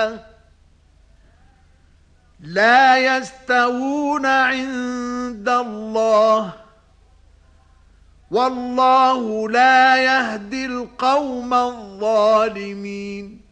الله لا يستوون عند الله والله لا يهدي القوم الظالمين.